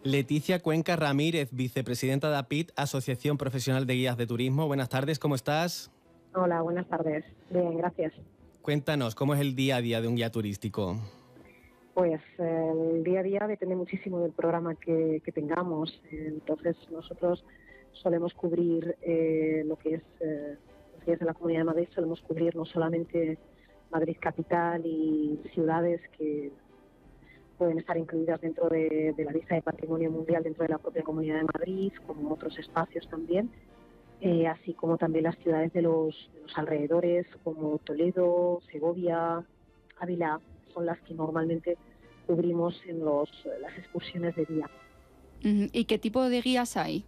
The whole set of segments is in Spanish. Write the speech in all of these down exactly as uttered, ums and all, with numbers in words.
Leticia Cuenca Ramírez, vicepresidenta de A P I T, Asociación Profesional de Guías de Turismo. Buenas tardes, ¿cómo estás? Hola, buenas tardes. Bien, gracias. Cuéntanos, ¿cómo es el día a día de un guía turístico? Pues eh, el día a día depende muchísimo del programa que, que tengamos. Entonces nosotros solemos cubrir eh, lo que es eh, los días de la Comunidad de Madrid, solemos cubrir no solamente Madrid capital y ciudades que pueden estar incluidas dentro de, de la lista de Patrimonio Mundial dentro de la propia Comunidad de Madrid, como otros espacios también, eh, así como también las ciudades de los, de los alrededores, como Toledo, Segovia, Ávila, son las que normalmente cubrimos en los, las excursiones de guía. ¿Y qué tipo de guías hay?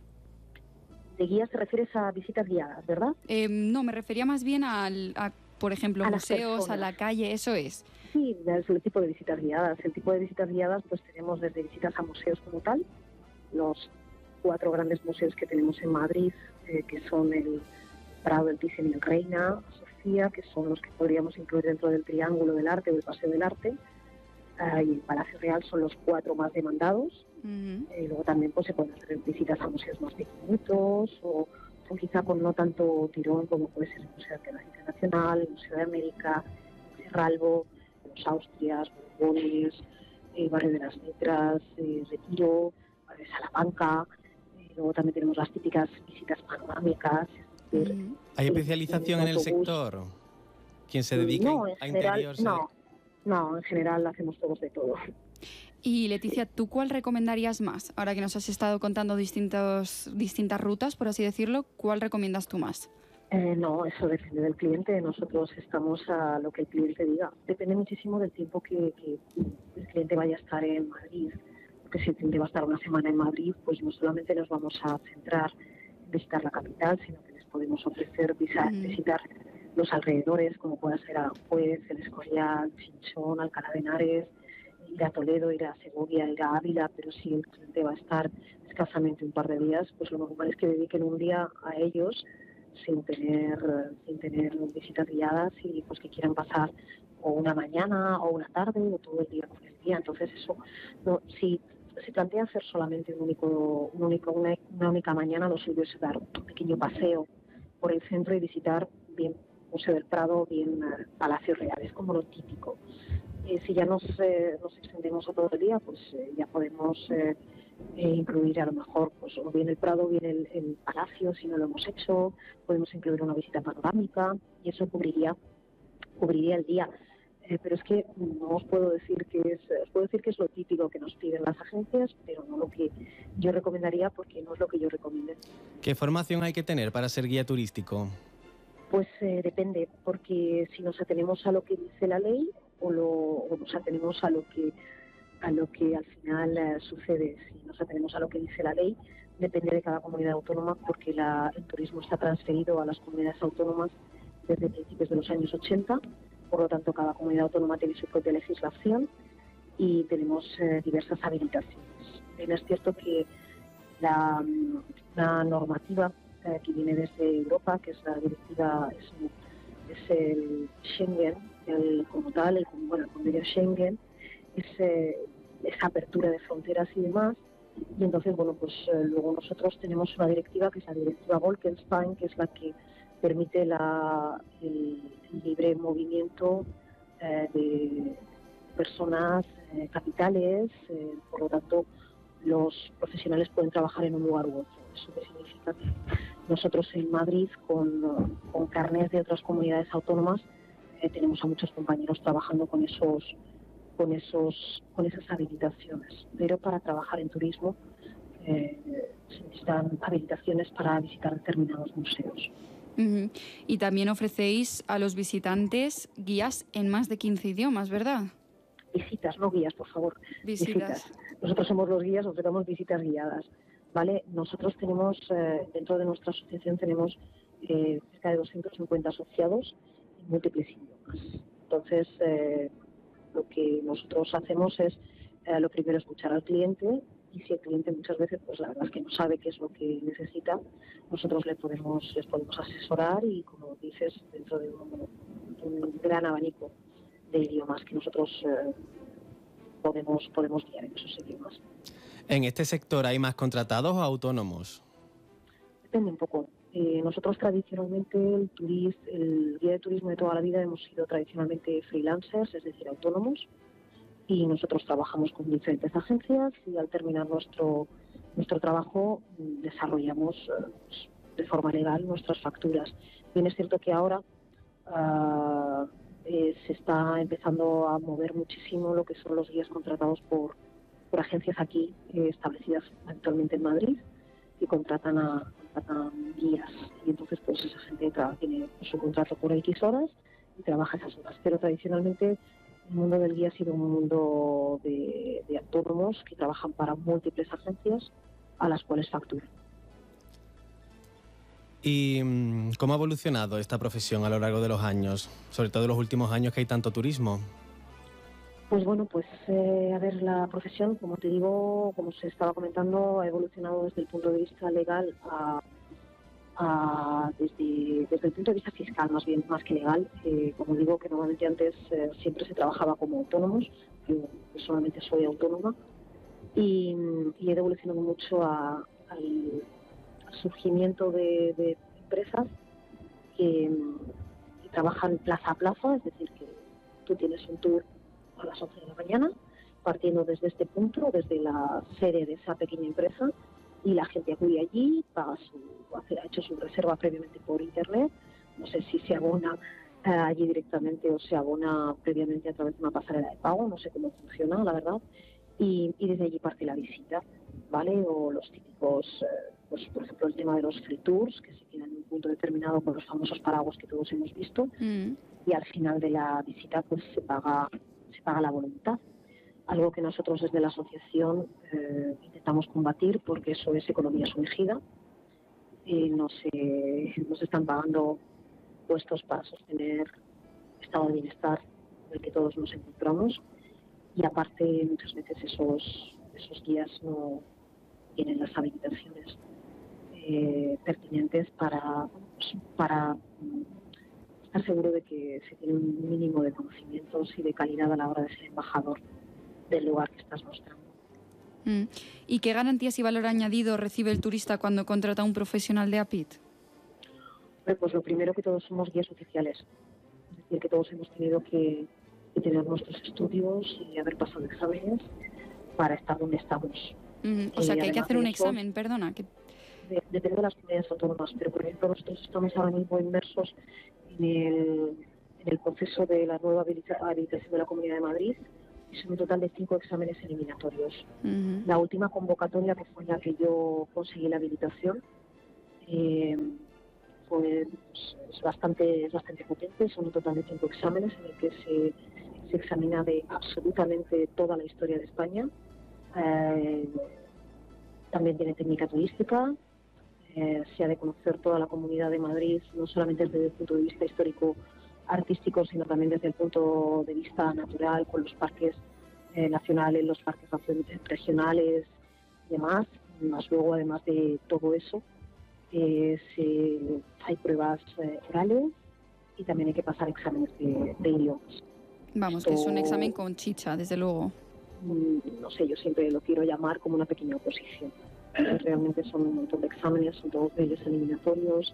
De guías te refieres a visitas guiadas, ¿verdad? Eh, no, me refería más bien al, a, por ejemplo, A museos, a la calle, eso es. Sí, es el tipo de visitas guiadas. El tipo de visitas guiadas, pues tenemos desde visitas a museos como tal, los cuatro grandes museos que tenemos en Madrid, eh, que son el Prado, el Thyssen y el Reina Sofía, que son los que podríamos incluir dentro del Triángulo del Arte o el Paseo del Arte, uh, y el Palacio Real son los cuatro más demandados. Uh-huh. Y luego también pues se pueden hacer visitas a museos más pequeñitos o, o quizá con no tanto tirón como puede ser el Museo de Arqueología Internacional, el Museo de América, Cerralbo, los Austrias, Borbones, el Barrio de las Letras, eh, Retiro, Barrio de Salamanca. Eh, luego también tenemos las típicas visitas panorámicas. Uh-huh. ¿Hay especialización en el sector? ¿Quién se dedica no, en a general, interior? No, no, en general hacemos todos de todo. Y Leticia, ¿tú cuál recomendarías más? Ahora que nos has estado contando distintos, distintas rutas, por así decirlo, ¿cuál recomiendas tú más? Eh, no, eso depende del cliente. Nosotros estamos a lo que el cliente diga. Depende muchísimo del tiempo que, que el cliente vaya a estar en Madrid. Porque si el cliente va a estar una semana en Madrid, pues no solamente nos vamos a centrar en visitar la capital, sino que les podemos ofrecer visa, mm. visitar los alrededores, como pueda ser Aranjuez, El Escorial, Chinchón, Alcalá de Henares, ir a Toledo, ir a Segovia, ir a Ávila. Pero si el cliente va a estar escasamente un par de días, pues lo normal es que dediquen un día a ellos sin tener sin tener visitas guiadas y pues que quieran pasar o una mañana o una tarde o todo el día con el día. Entonces eso no, si se plantea hacer solamente un único, un único una, una única mañana, lo suyo es dar un pequeño paseo por el centro y visitar bien Museo del Prado, bien uh, Palacio Real, es como lo típico. Eh, si ya nos, eh, nos extendemos a todo el día, pues eh, ya podemos eh, eh, incluir a lo mejor pues o bien el Prado o bien el, el Palacio, si no lo hemos hecho, podemos incluir una visita panorámica y eso cubriría cubriría el día. Eh, pero es que no os puedo decir que es os puedo decir que es lo típico que nos piden las agencias, pero no lo que yo recomendaría, porque no es lo que yo recomiendo. ¿Qué formación hay que tener para ser guía turístico? Pues eh, depende, porque si nos atenemos a lo que dice la ley o, lo, o nos atenemos a lo que a lo que al final eh, sucede, si nos atenemos a lo que dice la ley, depende de cada comunidad autónoma, porque la, el turismo está transferido a las comunidades autónomas desde principios de los años ochenta, por lo tanto cada comunidad autónoma tiene su propia legislación y tenemos eh, diversas habilitaciones. Bien, es cierto que la, la normativa eh, que viene desde Europa, que es la directiva, es, es el Schengen, el, como tal, el, bueno, el convenio Schengen, es, eh, esa apertura de fronteras y demás. Y entonces, bueno, pues eh, luego nosotros tenemos una directiva que es la directiva Bolkestein, que es la que permite la, el, el libre movimiento eh, de personas, eh, capitales, eh, por lo tanto los profesionales pueden trabajar en un lugar u otro. Eso que significa que nosotros en Madrid, con, con carnés de otras comunidades autónomas, eh, tenemos a muchos compañeros trabajando con esos con esos con esas habilitaciones, pero para trabajar en turismo eh, se necesitan habilitaciones para visitar determinados museos. Uh-huh. Y también ofrecéis a los visitantes guías en más de quince idiomas, ¿verdad? Visitas, no guías, por favor. Visitas. Visitas. Nosotros somos los guías, ofrecemos visitas guiadas, ¿vale? Nosotros tenemos, eh, dentro de nuestra asociación tenemos eh, cerca de doscientos cincuenta asociados en múltiples idiomas. Entonces, eh, lo que nosotros hacemos es, eh, lo primero, escuchar al cliente, y si el cliente muchas veces, pues la verdad es que no sabe qué es lo que necesita, nosotros le podemos, les podemos asesorar y, como dices, dentro de un, un gran abanico de idiomas que nosotros eh, podemos, podemos guiar en esos idiomas. ¿En este sector hay más contratados o autónomos? Depende un poco. Eh, nosotros tradicionalmente, el, turis, el guía de turismo de toda la vida, hemos sido tradicionalmente freelancers, es decir, autónomos, y nosotros trabajamos con diferentes agencias y al terminar nuestro, nuestro trabajo desarrollamos eh, de forma legal nuestras facturas. Bien, es cierto que ahora uh, eh, se está empezando a mover muchísimo lo que son los guías contratados por, por agencias aquí eh, establecidas actualmente en Madrid, que contratan a, contratan guías, y entonces pues esa gente tra- tiene su contrato por X horas y trabaja esas horas. Pero tradicionalmente el mundo del guía ha sido un mundo de, de autónomos que trabajan para múltiples agencias a las cuales facturan. ¿Y cómo ha evolucionado esta profesión a lo largo de los años, sobre todo en los últimos años que hay tanto turismo? Pues bueno, pues eh, a ver, la profesión, como te digo, como se estaba comentando, ha evolucionado desde el punto de vista legal a, a desde, desde el punto de vista fiscal, más bien, más que legal. Eh, como digo, que normalmente antes eh, siempre se trabajaba como autónomos, yo personalmente soy autónoma, y, y he evolucionado mucho a, al, al surgimiento de, de empresas que, que trabajan plaza a plaza, es decir, que tú tienes un tour a las once de la mañana, partiendo desde este punto, desde la sede de esa pequeña empresa, y la gente acude allí, paga su, hace, ha hecho su reserva previamente por internet, no sé si se abona eh, allí directamente o se abona previamente a través de una pasarela de pago, no sé cómo funciona, la verdad, y, y desde allí parte la visita, ¿vale? O los típicos, eh, pues por ejemplo el tema de los free tours, que se quedan en un punto determinado con los famosos paraguas que todos hemos visto, mm. y al final de la visita pues se paga se paga la voluntad, algo que nosotros desde la asociación eh, intentamos combatir porque eso es economía sumergida y no se, no se están pagando puestos para sostener el estado de bienestar en el que todos nos encontramos, y aparte muchas veces esos, esos guías no tienen las habilitaciones eh, pertinentes para, pues, para estar seguro de que se tiene un mínimo de conocimientos y de calidad a la hora de ser embajador del lugar que estás mostrando. Mm. ¿Y qué garantías y valor añadido recibe el turista cuando contrata a un profesional de A P I T? Pues lo primero, que todos somos guías oficiales, es decir, que todos hemos tenido que, que tener nuestros estudios y haber pasado exámenes para estar donde estamos. Mm. O sea, que hay que hacer un examen, perdona. Que... De, depende de las comunidades autónomas, pero por ejemplo nosotros estamos ahora mismo inmersos en el, en el proceso de la nueva habilitación de la Comunidad de Madrid, y son un total de cinco exámenes eliminatorios. Uh-huh. La última convocatoria, que fue la que yo conseguí la habilitación, eh, fue, pues, es, bastante, es bastante potente, son un total de cinco exámenes en el que se, se examina de absolutamente toda la historia de España. Eh, también tiene técnica turística. Eh, se ha de conocer toda la Comunidad de Madrid, no solamente desde el punto de vista histórico artístico, sino también desde el punto de vista natural, con los parques eh, nacionales, los parques regionales y demás. Más luego, además de todo eso, eh, se, hay pruebas eh, orales y también hay que pasar exámenes de, de idiomas. Vamos, Esto, que es un examen con chicha, desde luego. No sé, yo siempre lo quiero llamar como una pequeña oposición. Realmente son un montón de exámenes, son todos ellos eliminatorios,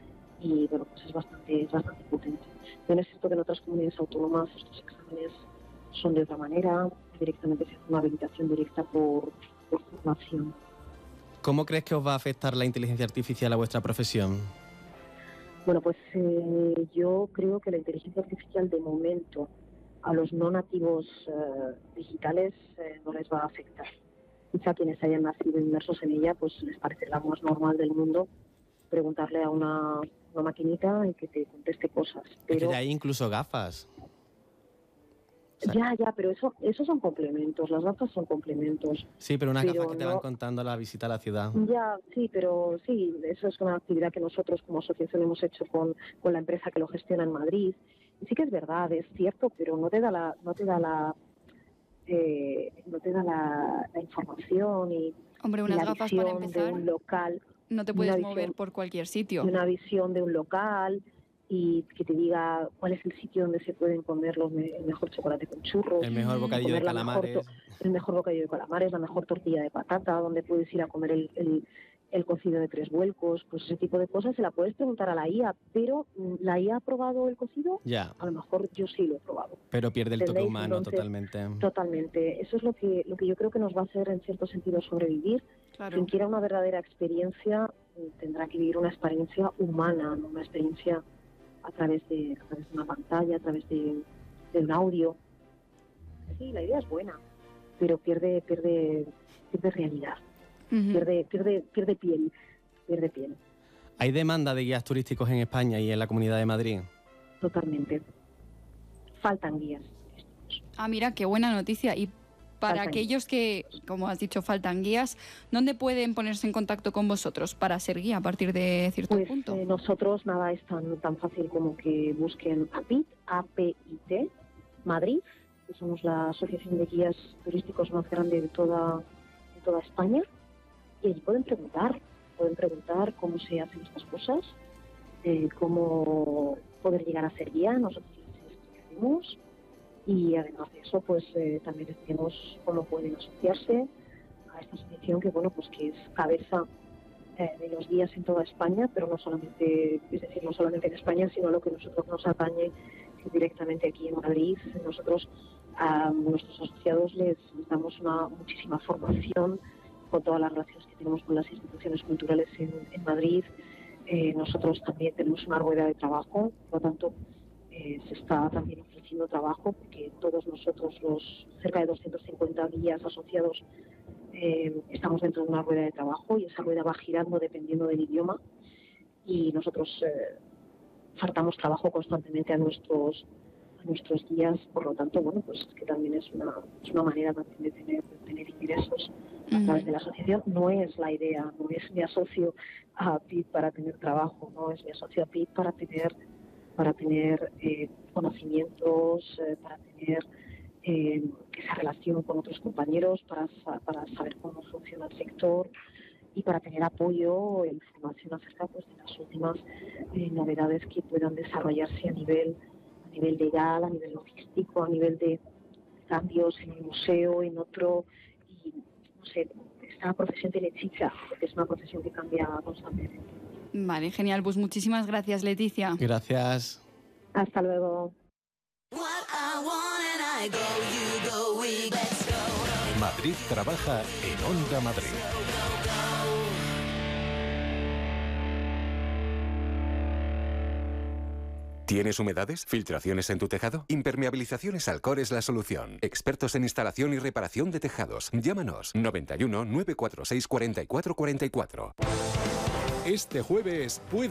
y bueno, pues es bastante, es bastante potente. Bien, es cierto que en otras comunidades autónomas estos exámenes son de otra manera, directamente se hace una habilitación directa por, por formación. ¿Cómo crees que os va a afectar la inteligencia artificial a vuestra profesión? Bueno, pues eh, yo creo que la inteligencia artificial de momento a los no nativos eh, digitales eh, no les va a afectar. Quizá quienes hayan nacido inmersos en ella, pues les parecerá lo más normal del mundo preguntarle a una, una maquinita y que te conteste cosas. Pero... Es que hay incluso gafas. O sea... Ya, ya, pero eso, eso son complementos, las gafas son complementos. Sí, pero unas pero gafas que te no... van contando la visita a la ciudad. Ya, sí, pero sí, eso es una actividad que nosotros como asociación hemos hecho con, con la empresa que lo gestiona en Madrid. Y sí que es verdad, es cierto, pero no te da la, no te da la, eh, no te da la, la información y, Hombre, unas y la gafas visión para empezar, de un local. No te puedes visión, mover por cualquier sitio. Una visión de un local, y que te diga cuál es el sitio donde se pueden comer los me- el mejor chocolate con churros, El mejor bocadillo de comer la mejor calamares. to- el mejor bocadillo de calamares, la mejor tortilla de patata, donde puedes ir a comer el, el, el cocido de tres vuelcos, pues ese tipo de cosas se la puedes preguntar a la I A, pero mm, ¿la I A ha probado el cocido? Ya, A lo mejor yo sí lo he probado. pero pierde el toque ¿Entendéis? humano Entonces, totalmente. Totalmente. Eso es lo que, lo que yo creo que nos va a hacer en cierto sentido sobrevivir. Claro. Quien quiera una verdadera experiencia mm, tendrá que vivir una experiencia humana, no una experiencia a través de, a través de una pantalla, a través de, de un audio. Sí, la idea es buena, pero pierde, pierde, pierde realidad, Ujú. pierde, pierde, pierde piel, pierde piel, ¿Hay demanda de guías turísticos en España y en la Comunidad de Madrid? totalmente. Faltan guías. Ah, mira, qué buena noticia. Y para Faltan aquellos que, como has dicho, faltan guías, ¿dónde pueden ponerse en contacto con vosotros para ser guía a partir de cierto Pues punto? eh, nosotros nada es tan, tan fácil como que busquen APIT, A P I T, Madrid, que somos la asociación de guías turísticos más grande de toda, de toda España, y allí pueden preguntar, pueden preguntar cómo se hacen estas cosas, eh, cómo poder llegar a ser guía, nosotros les explicaremos, y además de eso, pues eh, también les diremos cómo pueden asociarse a esta asociación que, bueno, pues que es cabeza eh, de los guías en toda España, pero no solamente, es decir, no solamente en España, sino lo que nosotros nos atañe que directamente aquí en Madrid. Nosotros a nuestros asociados les, les damos una muchísima formación con todas las relaciones que tenemos con las instituciones culturales en, en Madrid. Eh, nosotros también tenemos una rueda de trabajo, por lo tanto eh, se está también ofreciendo trabajo porque todos nosotros, los cerca de doscientos cincuenta guías asociados, eh, estamos dentro de una rueda de trabajo y esa rueda va girando dependiendo del idioma y nosotros eh, faltamos trabajo constantemente a nuestros a nuestros guías, por lo tanto, bueno, pues que también es una, es una manera también de tener, de tener ingresos a Ujú. través de la asociación. No es la idea, no es mi asocio a P I T para tener trabajo, no es mi asocio a P I T para tener para tener eh, conocimientos, eh, para tener eh, esa relación con otros compañeros, para, sa- para saber cómo funciona el sector y para tener apoyo e información acerca pues, de las últimas eh, novedades que puedan desarrollarse a nivel, a nivel legal, a nivel logístico, a nivel de cambios en el museo, en otro, y no sé, esta profesión tiene chicha, porque es una profesión que cambia constantemente. Vale, genial. Pues muchísimas gracias, Leticia. Gracias. Hasta luego. Madrid trabaja en Onda Madrid. ¿Tienes humedades? ¿Filtraciones en tu tejado? Impermeabilizaciones Alcor es la solución. Expertos en instalación y reparación de tejados. Llámanos noventa y uno, nueve cuatro seis, cuarenta y cuatro cuarenta y cuatro. Este jueves puede